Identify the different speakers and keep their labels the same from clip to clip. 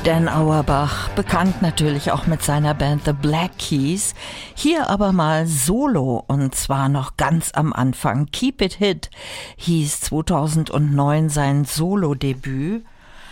Speaker 1: Dan Auerbach, bekannt natürlich auch mit seiner Band The Black Keys, hier aber mal solo und zwar noch ganz am Anfang. Keep It Hid hieß 2009 sein Solo-Debüt.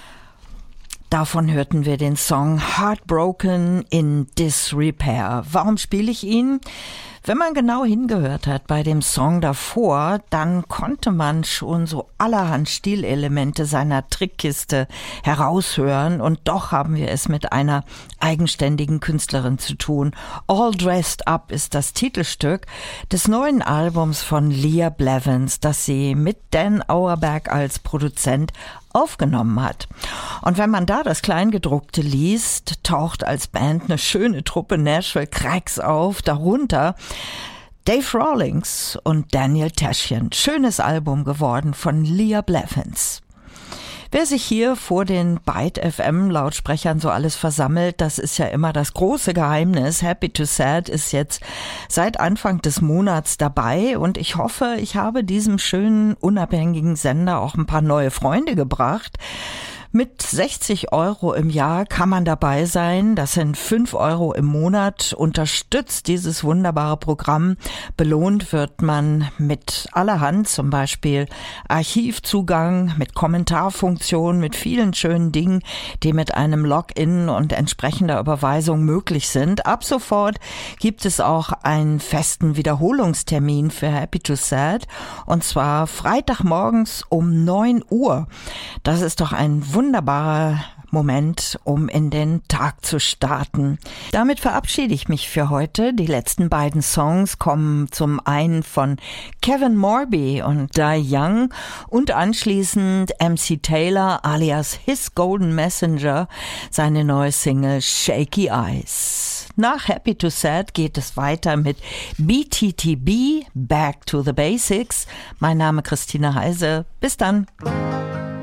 Speaker 1: Davon hörten wir den Song Heartbroken in Disrepair. Warum spiele ich ihn? Wenn man genau hingehört hat bei dem Song davor, dann konnte man schon so allerhand Stilelemente seiner Trickkiste heraushören und doch haben wir es mit einer eigenständigen Künstlerin zu tun. All Dressed Up ist das Titelstück des neuen Albums von Leah Blevins, das sie mit Dan Auerbach als Produzent aufgenommen hat. Und wenn man da das Kleingedruckte liest, taucht als Band eine schöne Truppe Nashville Cracks auf, darunter Dave Rawlings und Daniel Täschchen. Schönes Album geworden von Leah Blevins. Wer sich hier vor den Byte FM Lautsprechern so alles versammelt, das ist ja immer das große Geheimnis. Happy to Sad ist jetzt seit Anfang des Monats dabei und ich hoffe, ich habe diesem schönen unabhängigen Sender auch ein paar neue Freunde gebracht. Mit 60 € im Jahr kann man dabei sein. Das sind 5 € im Monat. Unterstützt dieses wunderbare Programm. Belohnt wird man mit allerhand, zum Beispiel Archivzugang, mit Kommentarfunktion, mit vielen schönen Dingen, die mit einem Login und entsprechender Überweisung möglich sind. Ab sofort gibt es auch einen festen Wiederholungstermin für Happy to Sad. Und zwar Freitagmorgens um 9 Uhr. Das ist doch ein wunderbarer Moment, um in den Tag zu starten. Damit verabschiede ich mich für heute. Die letzten beiden Songs kommen zum einen von Kevin Morby und Die Young und anschließend MC Taylor alias His Golden Messenger, seine neue Single Shaky Eyes. Nach Happy to Sad geht es weiter mit BTTB, Back to the Basics. Mein Name Christine Heise. Bis dann.